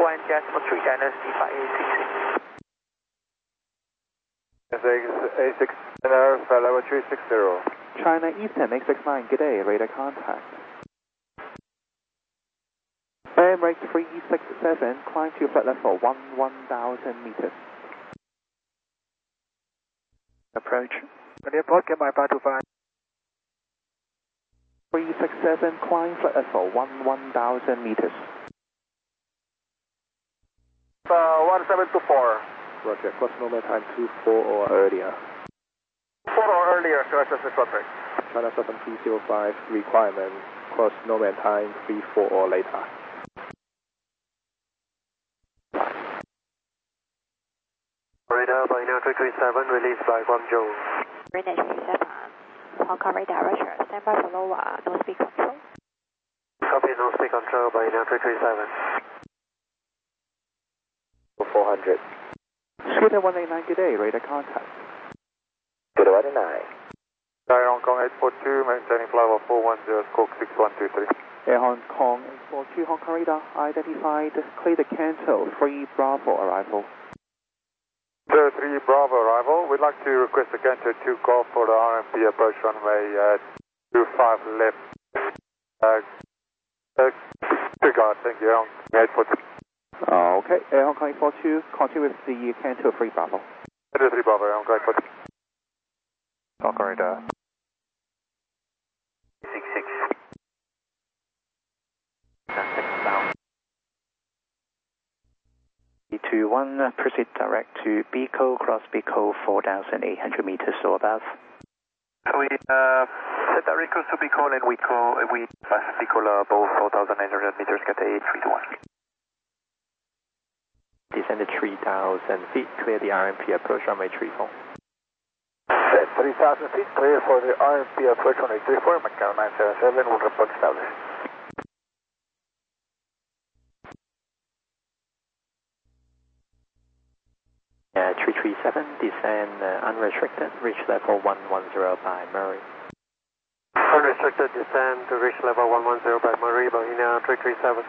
21 decimal 3 China C5 A66. A6 Center, flight level 360. China Eastern 869, good day, radar contact. Emirates 367, climb to flight level 1000 meters. Approach. Report, get my 525. 367, climb flight level 1000 meters. 1724. Roger, cross normal time 24 or earlier. 4 or earlier, so I just short break. China 7305, requirement, cross normal time 34 or later. Radar by now 337, released by Guangzhou. Radar 337, Hong Kong radar, Roger. Stand by for LOA, no speed control. Copy, no speed control by now 337. 400. Scooter 189, good day, radar contact. Good 189. Air Hong Kong 842, maintaining flight level 410, squawk 6123. Air Hong Kong 842, Hong Kong radar, identified, clear to cancel, 3 Bravo arrival. 3 Bravo arrival, we'd like to request a Canto 2 call for the RMP approach runway 25 left. Disregard, thank you, Air Hong Kong 842. Okay, Air Hong Kong 842, continue with the Canto 3 Bravo. 3 Bravo, Air Hong Kong 842. Hong Kong radar. 66. E21, proceed direct to Bico, cross Bico 4,800 meters or above. We set our request to Bico and we pass Bico above 4,800 meters, get a 321. Descended 3,000 feet, clear the RMP approach runway 34. 3,000 feet, clear for the RMP approach runway 34, Macau 977, will report established. Yeah, 337, descend unrestricted, reach level 110 by Murray. Unrestricted descend to reach level 110 by Murray, Bahina 337.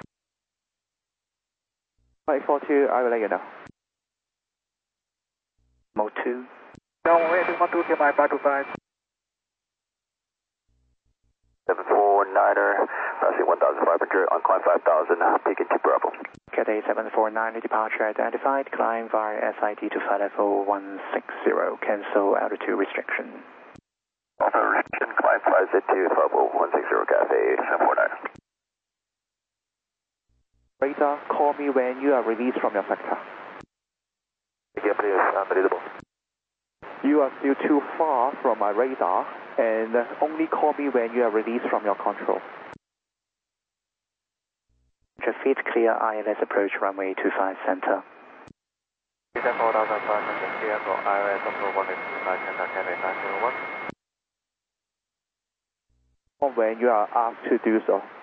842, I will let you know. Mode 2. No, wait, 12, get my 525. 749er, passing 1,500, on climb 5,000, taking to Bravo. Cathay 749, departure identified, climb via SID to flight level 160, cancel altitude restriction. Operation climb 5Z2, level 160, Cathay 749. Radar, call me when you are released from your sector. Yeah, please, unbelievable. You are still too far from my radar, and only call me when you are released from your control. Feet clear ILS approach runway 25 center. 4,500, clear for ILS approach 125 center, Cathay 901. When you are asked to do so.